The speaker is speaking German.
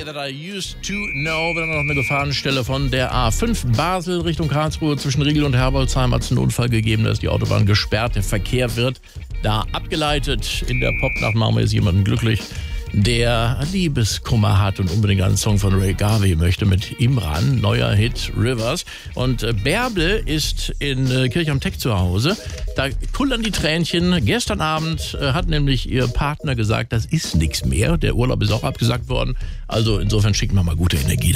That I Used to Know. Dann noch eine Gefahrenstelle von der A5 Basel Richtung Karlsruhe. Zwischen Riegel und Herbolzheim hat es einen Unfall gegeben, da ist die Autobahn gesperrt. Der Verkehr wird da abgeleitet. In der Popnacht machen wir jetzt jemanden glücklich, der Liebeskummer hat und unbedingt einen Song von Ray Garvey möchte mit Imran, neuer Hit Rivers. Und Bärbel ist in Kirch am Teck zu Hause. Da kullern die Tränchen. Gestern Abend hat nämlich ihr Partner gesagt, das ist nichts mehr. Der Urlaub ist auch abgesagt worden. Also insofern schicken wir mal gute Energie.